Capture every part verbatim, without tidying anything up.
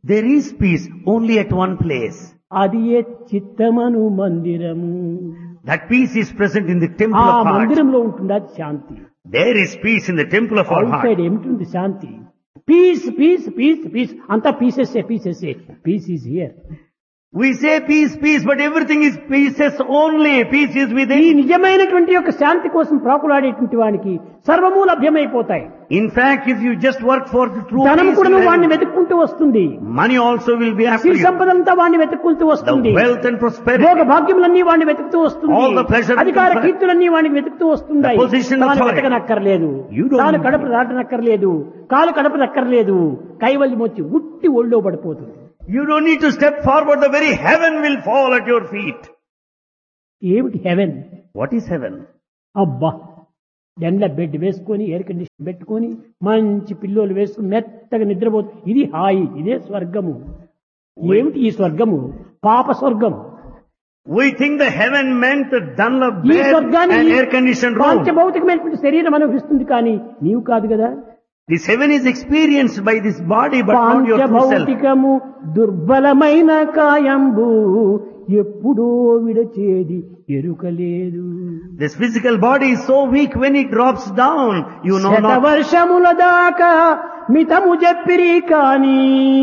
There is peace only at one place. అది ఏ చిత్తమను మందిరము. That peace is present in the temple ఆ of heart. మందిరంలో ఉంటుంది అది శాంతి. There is peace in the temple of our out heart. Side ఏమిటి శాంతి? Piece piece piece piece అంతా pieces pieces piece is here. We say peace, peace, but everything is pieces only. Peace is ఈ within. నిజమైనటువంటి యొక్క శాంతి కోసం ప్రాకులాడేటువంటి వానికి సర్వము లభ్యమైపోతాయి. In fact, if you just work for the true ధనం peace, కూడా you వాడిని have- వెతుక్కుంటూ వస్తుంది. money also will be after Siri you. సంపద అంతా వాడిని వెతుక్కుంటూ వస్తుంది. The wealth and prosperity. భోగ భాగ్యములన్నీ వాడిని వెతుకుతూ వస్తుంది. All the pleasure and అధికార comfort. కీర్తులన్నీ వాడిని వెతుకుతూ వస్తున్నాయి. The position of తాను authority. వెతకనక్కర్లేదు. You don't తాను need కడప దాటనక్కర్లేదు. కాలు కడపనక్కర్లేదు. కైవల్యం వచ్చి ఉట్టి ఒళ్ళో పడిపోతుంది. You don't need to step forward. The very heaven will fall at your feet. ఏమిటి హెవెన్? What is heaven? అబ్బా, ఎండ్ల బెడ్ వేసుకొని ఎయిర్ కండిషన్ పెట్టుకొని మంచి పిల్లోలు వేసుకుని మెత్తగా నిద్రపోతు. ఇది హాయి, ఇదే స్వర్గము. ఏమిటి ఈ స్వర్గము? పాప స్వర్గం. We think the heaven meant the Dunlop ఈ bed స్వర్గాన్ని and air conditioned room. పాంచభౌతికమైనటువంటి శరీరం అనుభవిస్తుంది, కానీ నీవు కాదు కదా. This heaven is experienced by this body, but not your true self. పాంచభౌతికము దుర్బలమైన కాయంబు ఎప్పుడో విడచేది ఎరుకలేదు. This physical body is so weak, when it drops down, you know not. శతవర్షముల దాకా మితము చెప్పిరి కాని,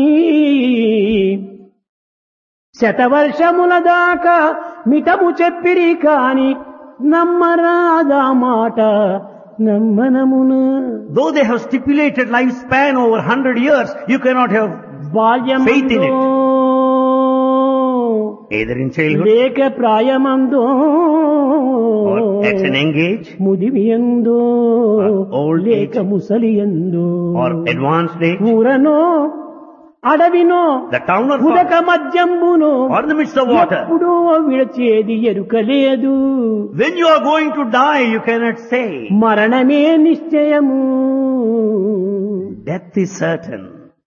శతవర్షముల దాకా మితము చెప్పిరి కాని నమ్మరాదా మాట నమ్మనమున. Though they have stipulated lifespan over one hundred years, you cannot have faith in it. బాల్యమందో either in childhood లేక ప్రాయమందో or at an young age ముదిమియందో or old లేక age ముసలియందో or advanced age, ఊరనో అడవినో the town or ఉదక forest మధ్యంబును or in the midst of water. ఎప్పుడో విడచేది ఎరుకలేదు. When you are going to die, you cannot say. మరణమే నిశ్చయము. Death is certain.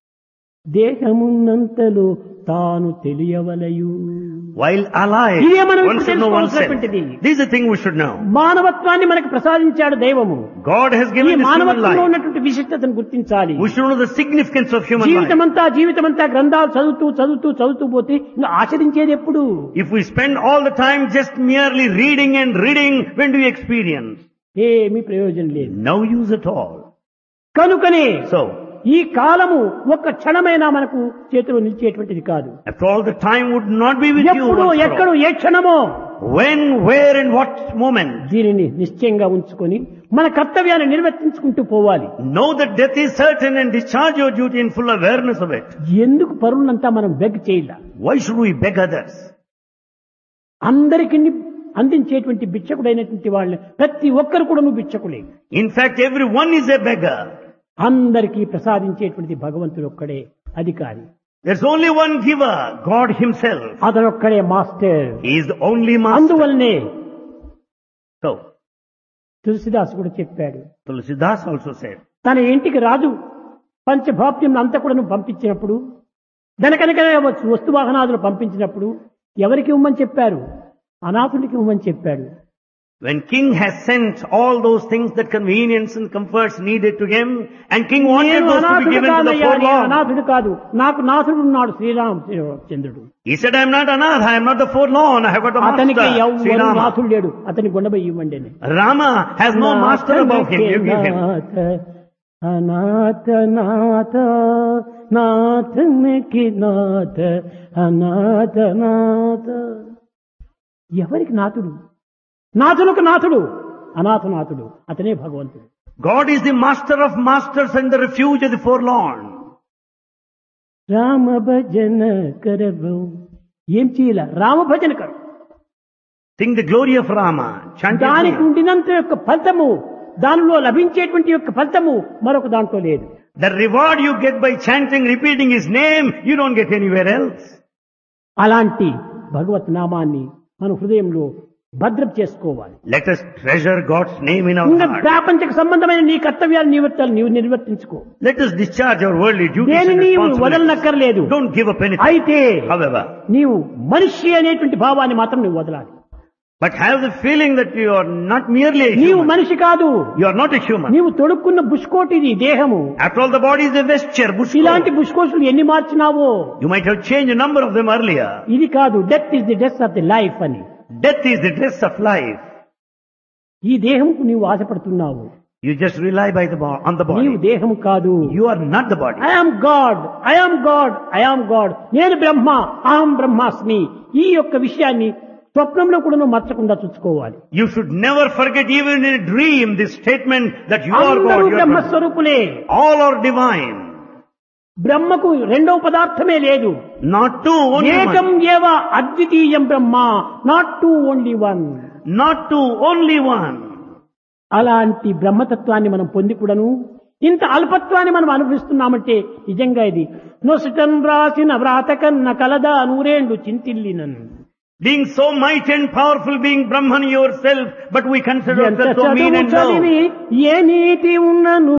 దేహమున్నంతలో తాను తెలియవలయు. While alive, ఇదే మనం one should know oneself. తెలుసుకోవాల్సినటువంటిది. This is the thing we should know. మానవత్వాన్ని మనకు ప్రసాదించాడు దైవము. God has ఈ given this human మానవత్వంలో life. ఉన్నటువంటి విశిష్టతను గుర్తించాలి. We should know the significance of human life. జీవితమంతా జీవితమంతా గ్రంథాలు చదువుతూ చదువుతూ చదువుతూ పోతే ఇంకా ఆచరించేది ఎప్పుడు? If we spend all the time just merely reading and reading, when do we experience? ఏమీ ప్రయోజనం లేదు. No use at all. కనుకనే So, ఈ కాలము ఒక్క క్షణమైనా మనకు చేతిలో నిలిచేటువంటిది కాదు. after all, the time would not be with you. ఎప్పుడు once for ఎక్కడో all. A క్షణమో When, where and what moment. దీనిని నిశ్చయంగా ఉంచుకొని మన కర్తవ్యాన్ని నిర్వర్తించుకుంటూ పోవాలి. Know that death is certain and discharge your duty in full awareness of it. ఎందుకు పరులంతా మనం బెగ్ చేయాల? Why should we beg others? అందరికీ అందించేటువంటి భిక్షకుడైనటువంటి వాళ్ళని ప్రతి ఒక్కరు కూడా నువ్వు భిక్షకులే. In fact, everyone is a beggar. అందరికీ ప్రసాదించేటువంటి భగవంతుడు ఒక్కడే అధికారి. There's only one giver, God himself. అతనొక్కడే master. He is the only master. అందువల్లనే So, తులసిదాస్ కూడా చెప్పాడు, Tulsidas also said, తన ఇంటికి రాజు పంచభాప్యం అంతా కూడా నువ్వు పంపించినప్పుడు, దనకనక వస్తు వాహనాదులు పంపించినప్పుడు ఎవరికి ఇవ్వమని చెప్పారు? అనాథుడికి ఇవ్వమని చెప్పాడు. when king has sent all those things, that convenience and comforts needed to him, and king wanted నేను those to be అనాథుడు given to the కాదయ్యా, నేను forlorn. అనాథుడు కాదు, నాకు నాథుడు ఉన్నాడు శ్రీరామచంద్రుడు. He said, I am not anath, I am not the forlorn, I have got a అతనికి master, ఎవరు Sri Rama. నాథుడు లేడు, అతని గుండె ఇవ్వండి అని. Rama has no master above him, you give him. అనాథ నాథ నాథనికి నాథ అనాథ నాథ. ఎవరికి నాథుడు? నాథులకు నాథుడు, అనాథనాథుడు అతనే భగవంతుడు. God is the master of masters and the refuge of the forlorn. Rama భజన కరవు. ఏం చేయాల? రామ భజన కరు. Sing the glory of Rama. Chant his దానికి name. ఉండినంత యొక్క ఫలితము, దానిలో లభించేటువంటి యొక్క ఫలితము మరొక దాంట్లో లేదు. The reward you get by chanting, repeating his name, you don't get anywhere else. అలాంటి భగవత్ నామాన్ని మన హృదయంలో భద్రం చేసుకోవాలి. Let us treasure God's name in our ఇంకా heart. ప్రాపంచిక సంబంధమైన నీ కర్తవ్యాలు నివర్తాలు నీవు నిర్వర్తించుకో. Let us discharge our worldly duties దేని and నీవు responsibilities. వదలనక్కర్లేదు. Don't give up anything. అయితే However, నీవు మనిషి అనేటువంటి భావాన్ని మాత్రం నువ్వు వదలాలి. But have the feeling that you are not merely a నీవు human. మనిషి కాదు. You are not a human. నీవు తొడుక్కున్న బుష్కోటిది దేహము. After all, the body is a vesture, bush ఇలాంటి coat. బుష్కోట్లు ఎన్ని మార్చినావో. You might have changed a number of them earlier. ఇది కాదు, death is the dress of the life అని. Death is the dress of life. ఈ దేహంకు నీవు ఆశపడుతున్నావు. You just rely by the bo- on the నీవు body. దేహము కాదు. You are not the body. I am God, I am God, I am God. నేను బ్రహ్మ, అహం బ్రహ్మాస్మి. ఈ యొక్క విషయాన్ని స్వప్నంలో కూడా నువ్వు మర్చకుండా చూసుకోవాలి. You should never forget even in a dream this statement that you are అందరూ God. You are Brahma. బ్రహ్మస్వరూపులే. All are divine. బ్రహ్మకు రెండవ పదార్థమే లేదు. Not two, only ఏకం one. ఏవ అద్వితీయం బ్రహ్మ, not two only one. Not two, only one. అలాంటి బ్రహ్మతత్వాన్ని మనం పొంది కూడాను ఇంత అల్పత్వాన్ని మనం అనుభవిస్తున్నామంటే నిజంగా ఇది నొసటన్ రాసిన వ్రాత కన్న కలదా నూరేండు చింతిల్లినన్. Being so mighty and powerful, being Brahman yourself, but we consider ఎంత ourselves so mean చదువు and చదివి low. ఏ నీతి ఉన్నను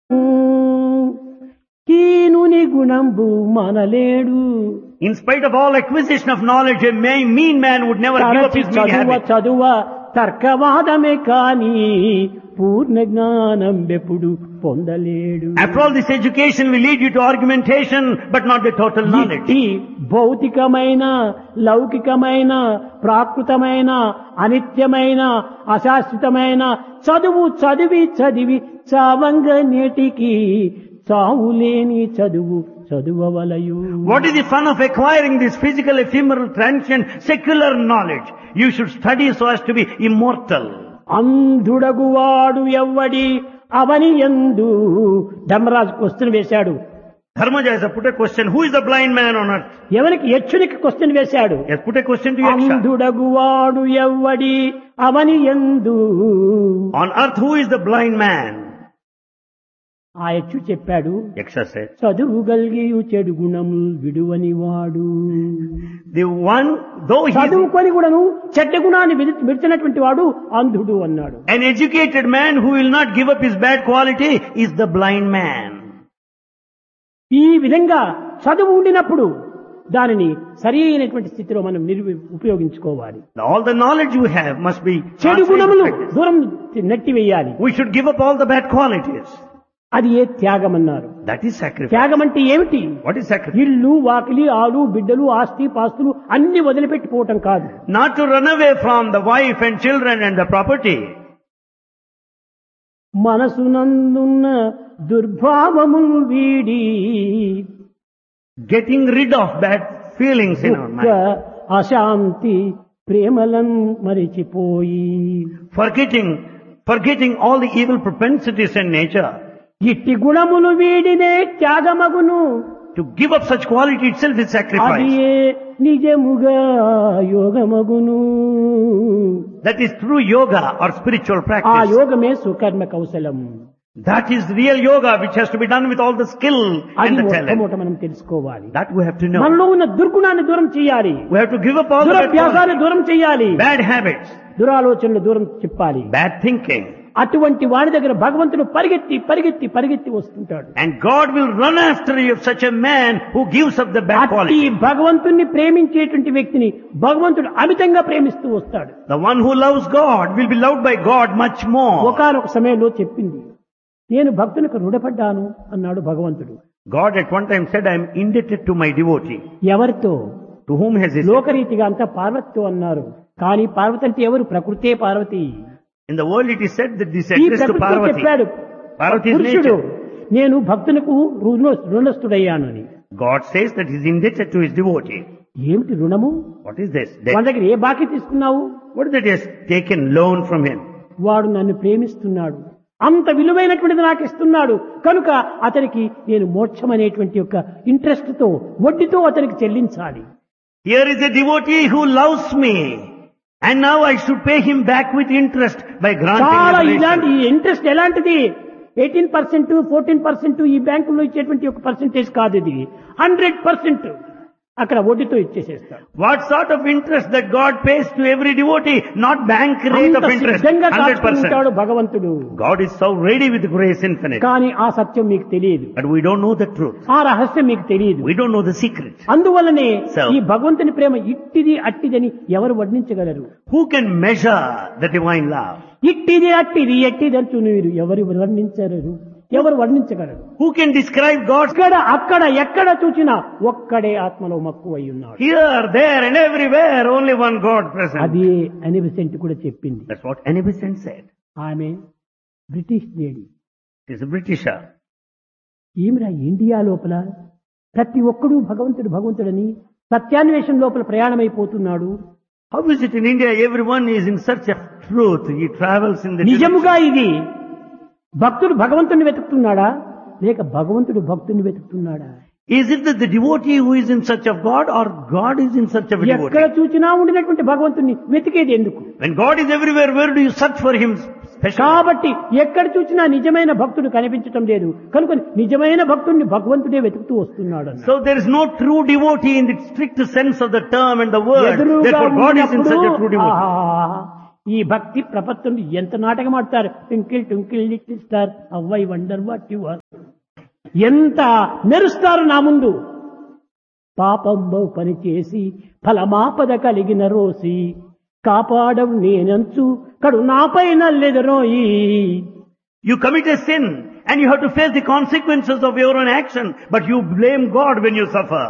కీనుని గుణంబు మనలేడు. In spite of all acquisition of knowledge, a may- mean man would never give up తరచి his mean చదువ habit. చదువ తర్కవాదమే కాని పూర్ణ జ్ఞానం ఎప్పుడు పొందలేడు. After all, this education will lead you to argumentation, but not the total knowledge. ఇట్టి భౌతికమైన లౌకికమైన ప్రాకృతమైన అనిత్యమైన అశాశ్వతమైన చదువు చదివి చదివి చావంగ నేటికి చావులేని చదువు చదువవలయు. What is the fun of acquiring this physical, ephemeral, transient, secular knowledge? You should study so as to be immortal. అంధుడగువాడు ఎవ్వడి అవని యందు. Dharmaraju question వేశాడు. Dharmaja has put a question, who is the blind man on earth? ఎవరికి యక్షునికి question వేశాడు. He has put a question to Yaksha. అంధుడగువాడు ఎవ్వడి అవని యందు. On earth, who is the blind man? ఆ యక్షు చెప్పాడు, Yaksha said, చదువు గల్గియు చెడు గుణములు విడువని వాడు. the one, though he is చదువుకొని కూడాను చెడ్డ గుణాన్ని విడి- విడిచినటువంటి వాడు అంధుడు అన్నాడు. an educated man who will not give up his bad quality is the blind man. ఈ విధంగా చదువు ఉండినప్పుడు దానిని సరి అయినటువంటి స్థితిలో మనం నిర్వి ఉపయోగించుకోవాలి. All the knowledge you have must be చెడు translated గుణములు to practice. దూరం నెట్టివేయాలి. We should give up all the bad qualities. అది ఏ త్యాగం అన్నారు. That is sacrifice. త్యాగం అంటే ఏమిటి? What is sacrifice? ఇల్లు వాకిలి ఆలు బిడ్డలు ఆస్తి పాస్తులు అన్ని వదిలిపెట్టిపోవటం కాదు. Not to run away from the wife and children and the property. మనసునందున్న దుర్భావములు వీడి Getting rid of bad feelings in our దుఃఖ mind. అశాంతి ప్రేమలను మరిచిపోయి Forgetting, forgetting all the evil propensities in nature. ఇట్టి గుణములు వీడినే త్యాగమగును. To give up such quality itself is అది sacrifice. ఏ నిజముగా యోగమగును. That is true yoga or spiritual ఆ practice. యోగమే సుకర్మ కౌశలం. That is real yoga which has to be done with all the skill అది and the talent. మొట్టమొదట మనం తెలుసుకోవాలి. That we have to know. మనలో ఉన్న దుర్గుణాన్ని దూరం చేయాలి. We have to give up all the bad, దురభ్యాసాన్ని qualities, దూరం చేయాలి. bad habits, దురాలోచనలు దూరం చెప్పాలి. bad thinking. అటువంటి వాడి దగ్గర భగవంతుడు పరిగెత్తి పరిగెత్తి పరిగెత్తి వస్తుంటాడు. And God will run after you, such a man who gives up the bad అట్టి quality. భగవంతుణ్ణి ప్రేమించేటువంటి వ్యక్తిని భగవంతుడు అమితంగా ప్రేమిస్తూ వస్తాడు. The one who loves God will be loved by God much more. ఒకానొక సమయంలో చెప్పింది, నేను భక్తునికి రుణపడ్డాను అన్నాడు భగవంతుడు. God at one time said, I am indebted to my devotee. ఎవరితో? To whom has he said? లోకరీతిగా అంతా పార్వతితో అన్నారు. కానీ పార్వతి అంటే ఎవరు? ప్రకృతే Parvati. In the world it is said that this ఈ addressed to ప్రకృతితో Parvati. చెప్పాడు Parvati is పురుషుడు, nature. నేను భక్తునికి రుణ- రుణస్థుడయ్యాను అని. God says that he is indebted to his devotee. ఏమిటి రుణము? What is this? మన Debt. దగ్గర ఏ బాకీ తీసుకున్నావు? What is that he has taken loan from him? వాడు నన్ను ప్రేమిస్తున్నాడు, అంత విలువైనటువంటిది నాకు ఇస్తున్నాడు కనుక అతనికి నేను మోక్షం అనేటువంటి యొక్క ఇంట్రెస్ట్ తో వడ్డీతో అతనికి చెల్లించాలి. Here is a devotee who loves me. And now I should pay him back with interest by granting చాలా liberation. ఇలాంటి ఇంట్రెస్ట్ ఎలాంటిది? ఎయిటీన్ పర్సెంట్ ఫోర్టీన్ పర్సెంట్ ఈ బ్యాంకులో ఇచ్చేటువంటి ఒక పర్సెంటేజ్ కాదు, ఇది హండ్రెడ్ పర్సెంట్. అక్కడ వడ్డీతో ఇచ్చేసేస్తాడు. What sort of interest that God pays to every devotee? Not bank rate of అంత interest. సిద్ధంగా one hundred percent. కాచుకుంటాడు భగవంతుడు. God is so ready with grace infinite. కానీ ఆ సత్యం మీకు తెలియదు, But we don't know the truth. ఆ రహస్యం మీకు తెలియదు. We don't know the secret. అందువల్లనే So- ఈ భగవంతుని ప్రేమ ఇట్టిది అట్టిదని ఎవరు వర్ణించగలరు? Who can measure the divine love? ఇట్టిది అట్టిది ఎట్టిది అంటూ మీరు ఎవరు వర్ణించరు, ఎవరు వర్ణించగలరు? Who can describe God's ఇక్కడ అక్కడ ఎక్కడ చూచినా ఒక్కడే ఆత్మలో మక్కువై ఉన్నాడు. here, there and everywhere? Only one God present. అది అనిబిసెంట్ కూడా చెప్పింది. That's what Annie Besant said. ఆమె British lady. She's a Britisher. ఈమెరా India లోపల ప్రతి ఒక్కడూ భగవంతుడు భగవంతుడని సత్యాన్వేషణ లోపల ప్రయాణమైపోతున్నాడు. How is it in India? Everyone is in search of truth. He travels in the నిజముగా ఇది భక్తుడు భగవంతుని వెతుకుతున్నాడా లేక భగవంతుడు భక్తుని వెతుకుతున్నాడా? Is it that the devotee who is in search of God or God is in search of a ఎక్కడ devotee? చూచినా ఉండినటువంటి భగవంతుని వెతికేది ఎందుకు? When God is everywhere, where do you search for Him specially? కాబట్టి ఎక్కడ చూచినా నిజమైన భక్తుడు కనిపించటం లేదు కనుక నిజమైన భక్తుడిని భగవంతుడే వెతుకుతూ వస్తున్నాడు అన్నాడు. So there is no true devotee in the strict sense of the term and the word. ఎదురుగా Therefore God is in such a true ఉన్నప్పుడు, devotee. ఆహా, ఈ భక్తి ప్రపత్తులు ఎంత నాటకం ఆడతారు. Twinkle twinkle little star how I wonder what you are, ఎంత మెరుస్తారు నా ముందు. పాపం బహు పని చేసి ఫలమాపద కలిగిన రోసి కాపాడవు నేనంచు కడు నాపై నల్లెదరోయి. You commit a sin and you have to face the consequences of your own action, but you blame God when you suffer.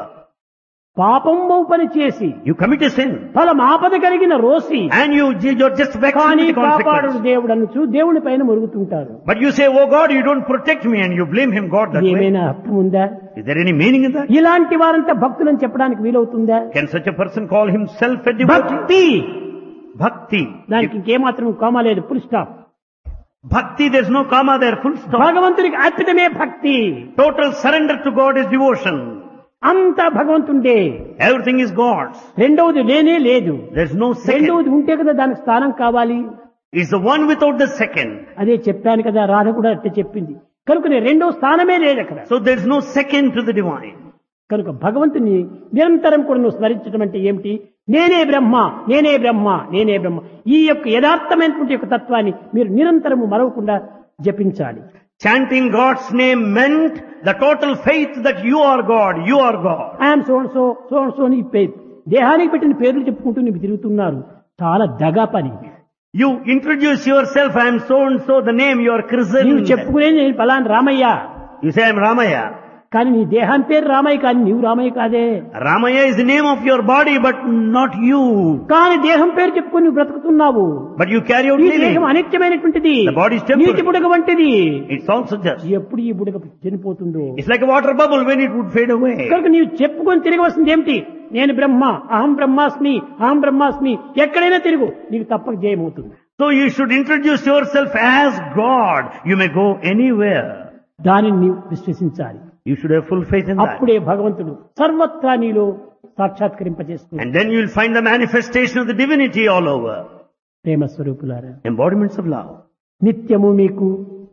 పాపం బహు పని చేసి You commit a sin ఫలమాపద కలిగిన Rosy and you, you're just vexed కానీ with the కాపాడు consequences. దేవుడు అనుచు దేవుని పైన మురుగుతుంటారు. But you say, oh God, you don't protect me, and you blame Him, God, that way. ఏమైనా అర్థం ఉందా? Is there any meaning in that? ఇలాంటి వారంతా భక్తులని చెప్పడానికి వీలవుతుందా? Can such a person call himself a devotee? భక్తి Bhakti. దానికి ఇంకేమాత్రం comma లేదు, full stop. Bhakti, there's no comma there, full stop. భగవంతునికి అర్పితమే భక్తి. Total surrender to God is devotion. అంతా భగవంతుండే. Everything is God's. రెండవది లేనే లేదు. There's no second. రెండవది ఉంటే కదా దానికి స్థానం కావాలి. It's the one without the second. అదే చెప్పాను కదా, రాధ కూడా అట్టే చెప్పింది. కనుక రెండవ స్థానమే లేదు అక్కడ. So there's no second to the divine. కనుక భగవంతుని నిరంతరం కూడా నువ్వు స్మరించడం అంటే ఏమిటి? నేనే బ్రహ్మ, నేనే బ్రహ్మ, నేనే బ్రహ్మ. ఈ యొక్క యథార్థమైనటువంటి యొక్క తత్వాన్ని మీరు నిరంతరము మరవకుండా జపించాలి. Chanting God's name meant the total faith that you are God, you are God. I'm so and so so and so అని పే- దేహానికి పెట్టిన పేర్లు చెప్పుకుంటూ నీకు తిరుగుతున్నారు. చాలా దగా పని. You introduce yourself, I am so and so, the name you are నీవు christened. చెప్పుకునే నేను పలాన్ Ramayya, You say I am Ramaya. కానీ నీ దేహాన్ని పేరు రామయ్య, కానీ నీవు రామయ్య కాదే. Ramaya is the name of your body, but not you. కానీ దేహం పేరు చెప్పుకొని నువ్వు బ్రతుకుతున్నావు. But you carry out ఈ living. దేహం అనిత్యమైనటువంటిది, The body is temporary. నీటి బుడగ వంటిది. It's also just. ఎప్పుడు ఈ బుడగ చనిపోతుందో. It's like a water bubble when it would fade away. కనుక నీవు చెప్పుకొని తిరగవలసింది ఏమిటి? నేను బ్రహ్మ, అహం బ్రహ్మాస్మి, అహం బ్రహ్మాస్మి. ఎక్కడైనా తిరుగు, నీకు తప్పక జయమవుతుంది. So you should introduce yourself as God. You may go anywhere. దానిని నీవు విశ్వసించాలి. You should have full faith in that. అప్పుడే భగవంతుడు సర్వత్రా నీలో సాక్షాత్కరింపజేస్తుంది. And then you will find the manifestation of the divinity all over. ప్రేమ స్వరూపులారా, Embodiments of love. నిత్యము మీకు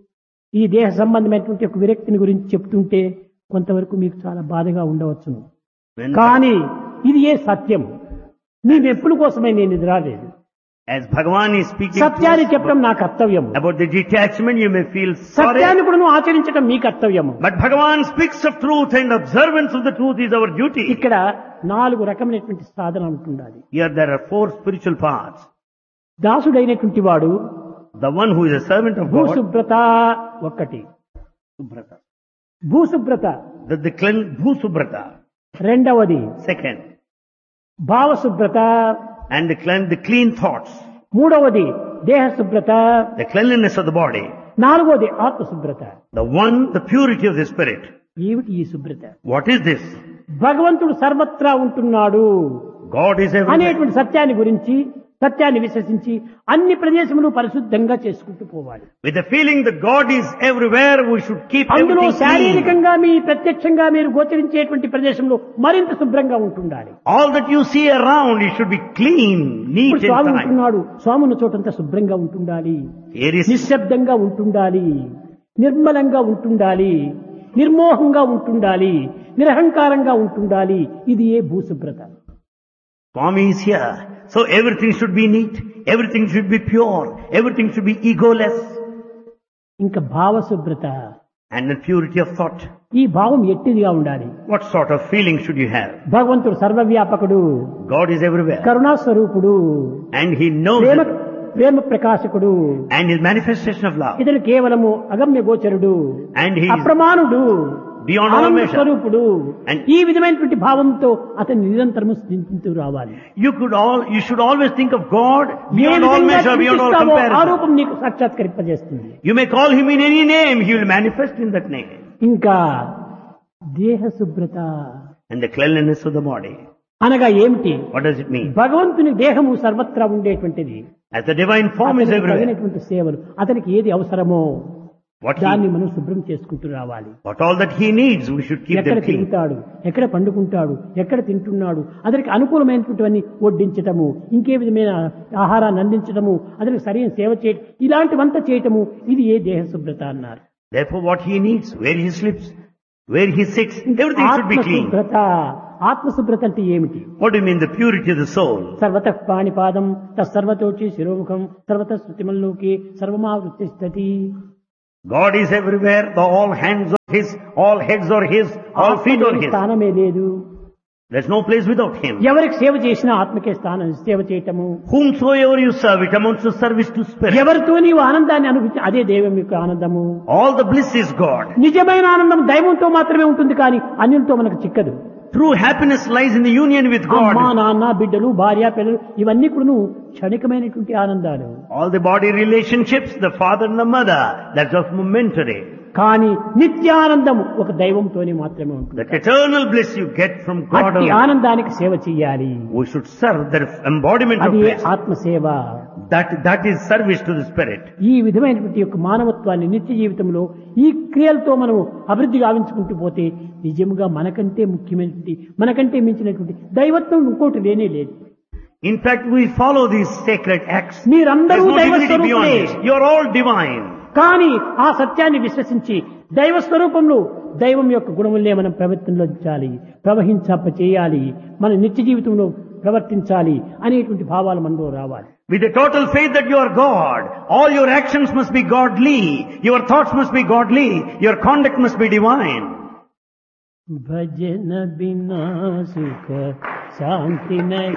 ఈ దేహ సంబంధమైనటువంటి ఒక విరక్తిని గురించి చెప్తుంటే కొంతవరకు మీకు చాలా బాధగా ఉండవచ్చును. When, కానీ ఇది ఏ సత్యం. నేను ఎప్పుడు కోసమే నేను ఇది రాలేదు. as Bhagavan is speaking to సత్యాన్ని us చెప్పడం నా కర్తవ్యం. about the detachment, you may feel sorry. సత్యాన్ని కూడా నువ్వు ఆచరించడం మీ కర్తవ్యము. But Bhagavan speaks of truth, and observance of the truth is our duty. ఇక్కడ నాలుగు రకమైనటువంటి సాధన ఉంటుండాలి. Here there are four spiritual paths. దాసుడైనటువంటి వాడు The one who is a servant of God, భూశుభ్రత ఒక్కటి, Subhrata. భూశుభ్రత. The, the clean, Bhusubrata. రెండవది Second. భావశుభ్రత. And the clean, the clean thoughts. మూడవది దేహ శుభ్రత. The cleanliness of the body. నాలుగవది ఆత్మశుభ్రత. The one, the purity of the spirit. ఏమిటి ఈ శుభ్రత? What is this? భగవంతుడు సర్వత్రా ఉంటున్నాడు God is everywhere. అనేటువంటి సత్యాన్ని గురించి, సత్యాన్ని విశ్వసించి అన్ని ప్రదేశములు పరిశుద్ధంగా చేసుకుంటూ పోవాలి. With the feeling that God is everywhere, we should keep అందులో everything clean. శారీరకంగా మీ ప్రత్యక్షంగా మీరు గోచరించేటువంటి ప్రదేశంలో మరింత శుభ్రంగా ఉంటుండాలి. All that you see around, it should be clean, neat ఇప్పుడు and స్వామి tidy. ఉంటున్నాడు, స్వామి ఉన్న చోటంతా శుభ్రంగా ఉంటుండాలి, Here is, నిశ్శబ్దంగా ఉంటుండాలి, నిర్మలంగా ఉంటుండాలి. నిర్మోహంగా ఉంటుండాలి, నిరహంకారంగా ఉంటుండాలి. ఇది ఏ భూశుభ్రత. Swami is here. So everything should be neat, everything should be pure, everything should be egoless. ఇంకా భావశుభ్రత. And the purity of thought. ఈ భావం ఎట్టిదిగా ఉండాలి. What sort of feeling should you have? భగవంతుడు సర్వవ్యాపకుడు, God is everywhere. కరుణాస్వరూపుడు, And He knows Prema it. Prema ప్రకాశకుడు, And His manifestation of love. ఇతను కేవలము అగమ్య గోచరుడు, And He is అప్రమాణుడు, beyond all ఆనంద measure. స్వరూపుడు. And- ఈ విధమైనటువంటి భావంతో అతను నిరంతరము స్థితించు రావాలి. You could all, you should always think of God A beyond all విధంగా measure, beyond all చింతిస్తావో ఆ comparison. రూపం నీకు సాక్షాత్కరింపజేస్తుంది. You may call Him in any name, He will manifest in that name. ఇంకా దేహ శుభ్రత And the cleanliness of the body. అనగా ఏమిటి? What does it mean? భగవంతుని దేహము సర్వత్రా ఉండేటువంటిది. As the divine form is అతనికి everywhere. తగినటువంటి సేవలు, అతనికి ఏది అవసరమో What దాన్ని he, మనం శుభ్రం చేసుకుంటూ రావాలి. what all that He needs, we should keep ఎక్కడ them clean. తిరుగుతాడు, ఎక్కడ పండుకుంటాడు, ఎక్కడ తింటున్నాడు, అతనికి అనుకూలమైనటువంటివన్నీ వడ్డించటము, ఇంకే విధమైన ఆహారాన్ని అందించటము, అతనికి సరైన సేవ చేయటం, ఇలాంటివంతా చేయటము, ఇది ఏ దేహ శుభ్రత అన్నారు. Therefore what he needs, where he sleeps, where he sits, everything should be clean. ఆత్మశుభ్రత. ఆత్మశుభ్రత అంటే ఏమిటి? What do you mean the purity of the soul? సర్వతః పాణిపాదం తస్సర్వతోచి శిరోముఖం సర్వతః శృతిమల్లోకి సర్వమావృత్తి స్థితి. God is everywhere, the all hands are His, all heads are His, all feet are His. స్థానమే లేదు. There's no place without Him. ఎవరికి సేవ చేసినా ఆత్మకే స్థానం, సేవ చేయటము. Whomsoever you serve, it amounts to service to spirit. ఎవరితో నీవు ఆనందాన్ని అనుభవించి అదే దైవం యొక్క ఆనందము. All the bliss is God. నిజమైన ఆనందం దైవంతో మాత్రమే ఉంటుంది, కానీ అన్యులతో మనకు చిక్కదు. True happiness lies in the union with అమ్మా, God. నాన్న, బిడ్డలు, భార్య, పిల్లలు, ఇవన్నీ కూడా క్షణికమైనటువంటి ఆనందాలు. All the body relationships, the father and the mother, that's just momentary. కానీ నిత్యానందం ఒక దైవంతోనే మాత్రమే ఉంటుంది. That eternal bliss you get from God అట్టి alone. ఆనందానికి సేవ చెయ్యాలి. We should serve the embodiment of అది bliss. ఆత్మసేవ. That, that is service to the spirit. ఈ విధమైనటువంటి యొక్క మానవత్వాన్ని నిత్య జీవితంలో ఈ క్రియలతో మనం అభివృద్ధి గావించుకుంటూ పోతే నిజముగా మనకంటే ముఖ్యమైనటువంటి, మనకంటే మించినటువంటి దైవత్వం ఇంకోటి లేనే లేదు. In fact, we follow these sacred acts. There's మీరందరూ no దైవ divinity beyond స్వరూపులే. this. You're all divine. కానీ ఆ సత్యాన్ని విశ్వసించి దైవ స్వరూపంలో దైవం యొక్క గుణములనే మనం ప్రవర్తించాలి, ప్రవహించప్ప చేయాలి, మన నిత్య జీవితంలో ప్రవర్తించాలి అనేటువంటి భావాలు మనలో రావాలి. With a total faith that you are God, all your actions must be godly, your thoughts must be godly, your conduct must be divine. భజన బినా సుఖ శాంతి